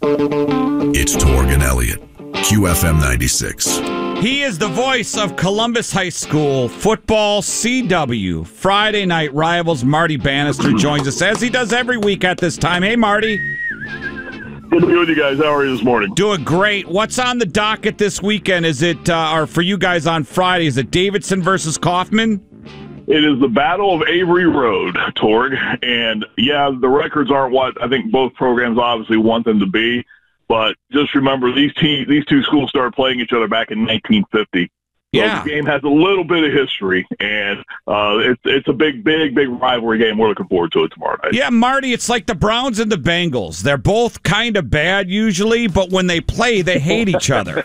It's Torg and Elliott, QFM 96. He is the voice of Columbus High School football CW. Friday night rivals Marty Bannister joins us as he does every week at this time. Hey, Marty. Good to be with you guys. How are you this morning? Doing great. What's on the docket this weekend? Is it, or for you guys on Friday, is it Davidson versus Kaufman? It is the Battle of Avery Road, Torg. And, yeah, the records aren't what I think both programs obviously want them to be. But just remember, these two schools started playing each other back in 1950. Yeah. So the game has a little bit of history, and it's a big rivalry game. We're looking forward to it tomorrow night. Yeah, Marty, it's like the Browns and the Bengals. They're both kind of bad usually, but when they play, they hate each other.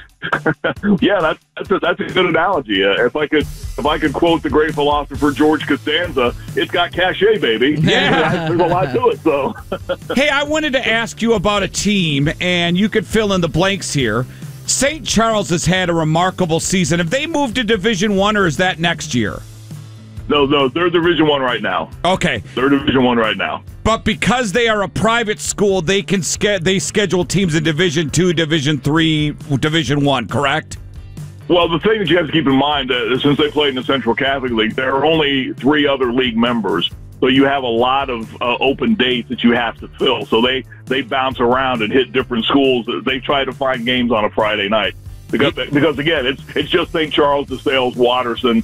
Yeah, that's a good analogy. If I could quote the great philosopher George Costanza, it's got cachet, baby. Yeah. There's a lot to it. So, hey, I wanted to ask you about a team, and you could fill in the blanks here. St. Charles has had a remarkable season. Have they moved to Division I, or is that next year? No, they're Division I right now. Okay. They're Division I right now. But because they are a private school, they can they schedule teams in Division II, Division III, Division I, correct? Well, the thing that you have to keep in mind, since they played in the Central Catholic League, there are only 3 other league members. So you have a lot of open dates that you have to fill. So they bounce around and hit different schools. They try to find games on a Friday night because again, it's just St. Charles, DeSales, Watterson,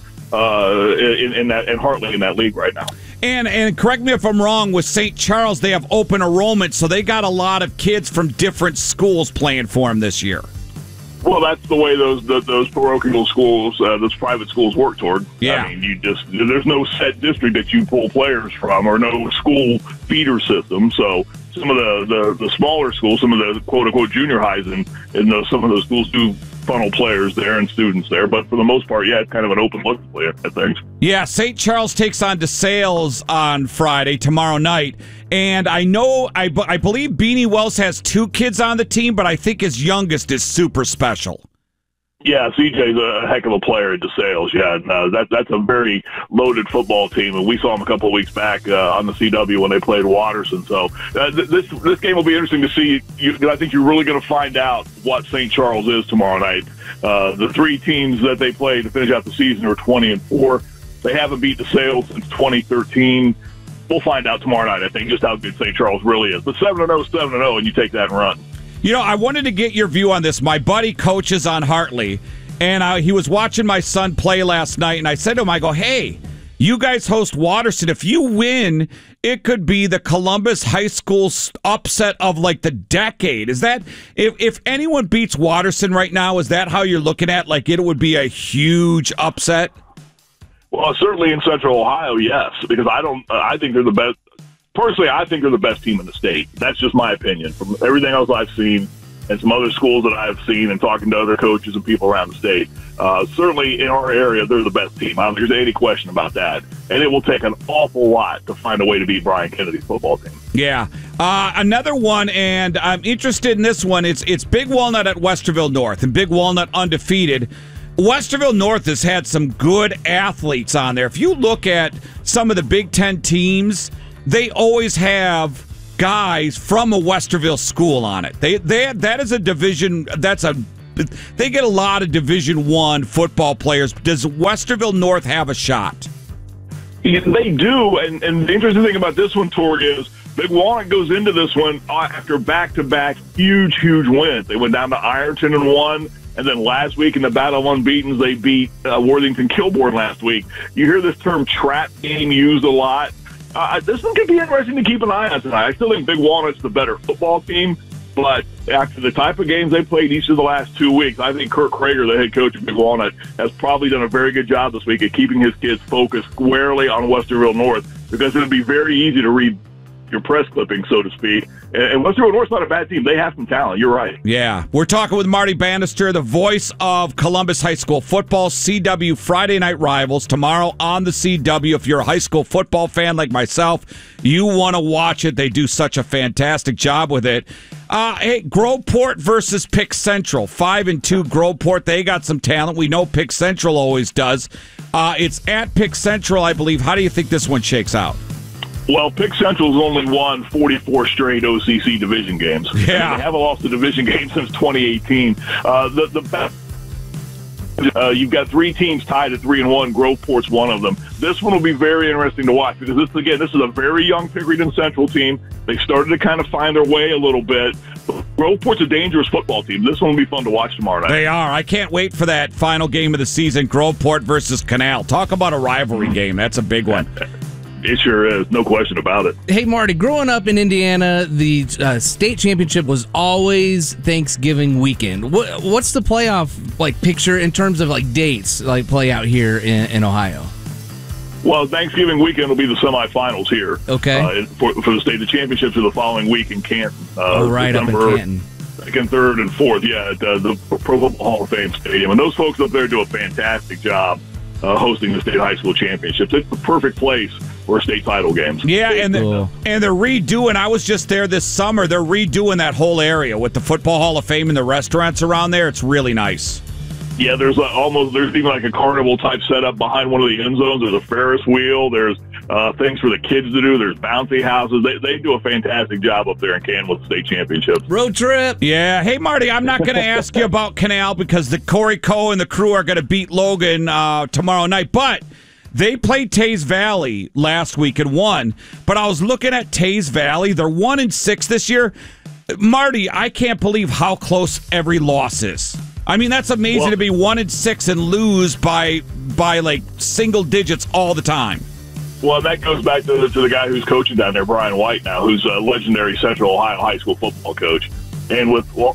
and Hartley in that league right now. And correct me if I'm wrong, with St. Charles, they have open enrollment, so they got a lot of kids from different schools playing for them this year. Well, that's the way those parochial schools, those private schools work, Toward. Yeah. I mean, there's no set district that you pull players from, or no school feeder system. So some of the smaller schools, some of the quote unquote junior highs, and some of those schools do funnel players there and students there. But for the most part, yeah, it's kind of an open look at things. Yeah, St. Charles takes on DeSales on Friday, tomorrow night. And I believe Beanie Wells has 2 kids on the team, but I think his youngest is super special. Yeah, CJ's a heck of a player at DeSales. Yeah, that's a very loaded football team, and we saw him a couple of weeks back on the CW when they played Watterson. So this game will be interesting to see. I think you're really going to find out what St. Charles is tomorrow night. The 3 teams that they play to finish out the season are 20-4. They haven't beat DeSales since 2013. We'll find out tomorrow night, I think, just how good St. Charles really is. But 7-0, 7-0, and you take that and run. You know, I wanted to get your view on this. My buddy coaches on Hartley, and he was watching my son play last night, and I said to him, I go, hey, you guys host Watterson. If you win, it could be the Columbus High School upset of, like, the decade. Is that, if anyone beats Watterson right now, is that how you're looking at, like, it would be a huge upset? Well, certainly in Central Ohio, yes, because I think they're the best. Personally, I think they're the best team in the state. That's just my opinion. From everything else I've seen and some other schools that I've seen and talking to other coaches and people around the state, certainly in our area, they're the best team. I don't think there's any question about that. And it will take an awful lot to find a way to beat Brian Kennedy's football team. Yeah. Another one, and I'm interested in this one. It's Big Walnut at Westerville North, and Big Walnut undefeated. Westerville North has had some good athletes on there. If you look at some of the Big Ten teams, they always have guys from a Westerville school on it. That is a division. They get a lot of Division I football players. Does Westerville North have a shot? Yeah, they do, and the interesting thing about this one, Torg, is Big Walnut goes into this one after back-to-back huge wins. They went down to Ironton and won. And then last week in the Battle of Unbeatens, they beat Worthington Kilbourne last week. You hear this term trap game used a lot. This one could be interesting to keep an eye on tonight. I still think Big Walnut's the better football team, but after the type of games they played each of the last 2 weeks, I think Kirk Krager, the head coach of Big Walnut, has probably done a very good job this week at keeping his kids focused squarely on Westerville North, because it would be very easy to read your press clipping, so to speak. And Westerville North's not a bad team. They have some talent. You're right. Yeah. We're talking with Marty Bannister, the voice of Columbus High School football, CW Friday Night Rivals, tomorrow on the CW. If you're a high school football fan like myself, you want to watch it. They do such a fantastic job with it. Hey, Groveport versus Pick Central. 5-2 Groveport. They got some talent. We know Pick Central always does. It's at Pick Central, I believe. How do you think this one shakes out? Well, Pick Central's only won 44 straight OCC division games. Yeah. They haven't lost a division game since 2018. The best. You've got 3 teams tied at 3-1. Groveport's one of them. This one will be very interesting to watch because this is a very young Pickerington Central team. They started to kind of find their way a little bit. Groveport's a dangerous football team. This one will be fun to watch tomorrow night. They are. I can't wait for that final game of the season, Groveport versus Canal. Talk about a rivalry game. That's a big one. It sure is. No question about it. Hey, Marty, growing up in Indiana, the state championship was always Thanksgiving weekend. What's the playoff picture in terms of dates play out here in Ohio? Well, Thanksgiving weekend will be the semifinals here. Okay. For the state. The championships are the following week in Canton. Right, December up in Canton. 2nd, 3rd, and 4th, at the Pro Football Hall of Fame Stadium. And those folks up there do a fantastic job hosting the state high school championships. It's the perfect place for state title games. Yeah, and they're redoing. I was just there this summer. They're redoing that whole area with the Football Hall of Fame and the restaurants around there. It's really nice. Yeah, there's even a carnival type setup behind one of the end zones. There's a Ferris wheel. There's things for the kids to do. There's bouncy houses. They do a fantastic job up there in Canton with the state championships. Road trip. Yeah. Hey, Marty, I'm not going to ask you about Canal because the Corey Coe and the crew are going to beat Logan tomorrow night. But they played Taze Valley last week and won. But I was looking at Taze Valley. They're 1-6 this year. Marty, I can't believe how close every loss is. I mean, that's amazing to be 1-6 and lose by single digits all the time. Well, that goes back to the guy who's coaching down there, Brian White, now, who's a legendary Central Ohio high school football coach. And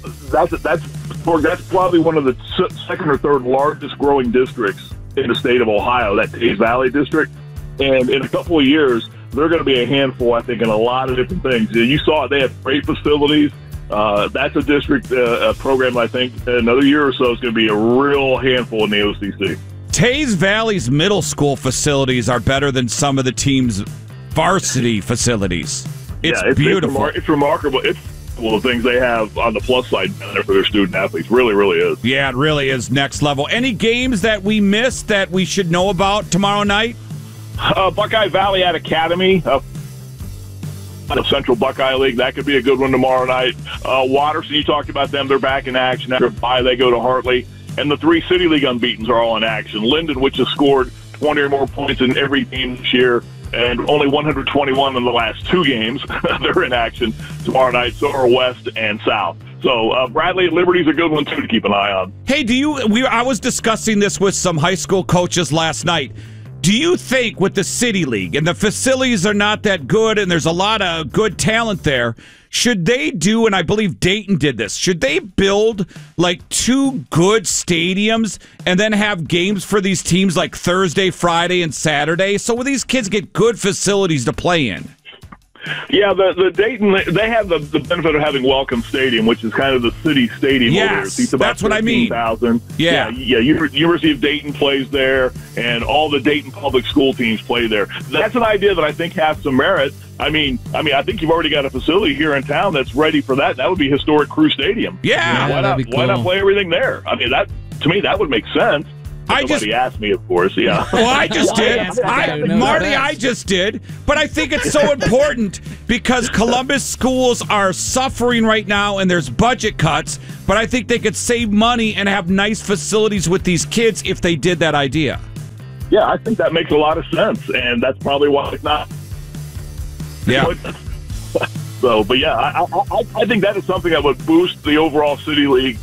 that's probably one of the second or third largest growing districts in the state of Ohio, that Taze Valley district. And in a couple of years, they're going to be a handful, I think, in a lot of different things. You saw it; they have great facilities. That's a district program, I think, another year or so is going to be a real handful in the OCC. Taze Valley's middle school facilities are better than some of the team's varsity facilities. It's beautiful. It's remarkable. It's one of the things they have on the plus side down there for their student athletes. Really, really is. Yeah, it really is next level. Any games that we missed that we should know about tomorrow night? Buckeye Valley at Academy. The Central Buckeye League, that could be a good one tomorrow night. Watterson, you talked about them. They're back in action. After a bye, they go to Hartley. And the 3 City League unbeatens are all in action. Linden, which has scored 20 or more points in every game this year, and only 121 in the last 2 games. They're in action tomorrow night. So are West and South. So Bradley at Liberty's a good one, too, to keep an eye on. Hey, I was discussing this with some high school coaches last night. Do you think with the City League, and the facilities are not that good, and there's a lot of good talent there, should they do, and I believe Dayton did this, should they build 2 good stadiums and then have games for these teams Thursday, Friday, and Saturday, so these kids get good facilities to play in? Yeah, the Dayton, they have the benefit of having Welcome Stadium, which is kind of the city stadium. Yes, over there. that's what I mean. 000. Yeah. University of Dayton plays there, and all the Dayton public school teams play there. That's an idea that I think has some merit. I mean, I think you've already got a facility here in town that's ready for that. That would be historic Crew Stadium. Yeah, why not play everything there? I mean, to me, that would make sense. Nobody asked me, of course, yeah. Well, I just did. Marty, I just did. But I think it's so important because Columbus schools are suffering right now and there's budget cuts. But I think they could save money and have nice facilities with these kids if they did that idea. Yeah, I think that makes a lot of sense. And that's probably why it's not. Yeah. So, but yeah, I think that is something that would boost the overall City League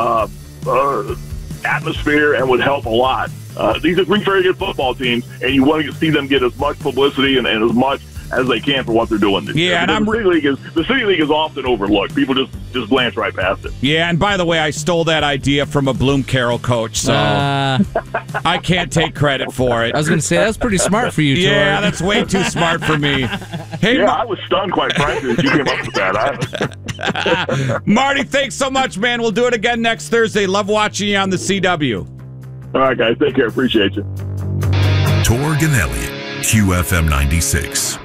atmosphere and would help a lot. These are 3 very good football teams, and you want to see them get as much publicity and as much as they can for what they're doing. Yeah, and the City League is often overlooked. People just glance right past it. Yeah, and by the way, I stole that idea from a Bloom Carroll coach, so I can't take credit for it. I was going to say, that's pretty smart for you, Tor. Yeah, that's way too smart for me. Hey, I was stunned, quite frankly, that you came up with that. Marty, thanks so much, man. We'll do it again next Thursday. Love watching you on the CW. All right, guys. Take care. Appreciate you. Torg and Elliott, QFM 96.